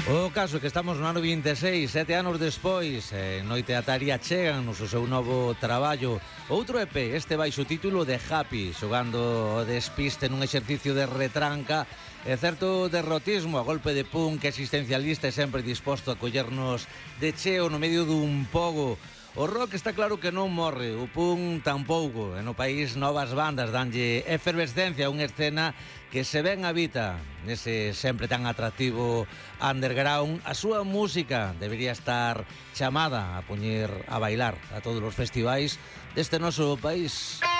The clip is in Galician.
O caso é que estamos no ano 26, 7 anos despois, Noite Ataria chegan no seu novo traballo. Outro EP, este baixo título de Happy, xogando o despiste nun exercicio de retranca e certo derrotismo a golpe de punk existencialista e sempre disposto a collernos de cheo no medio dun pogo. O rock está claro que non morre, o punk tampouco, e no país novas bandas danlle efervescencia a unha escena que se ben habita nese sempre tan atractivo underground. A súa música debería estar chamada a poñer a bailar a todos os festivais deste noso país.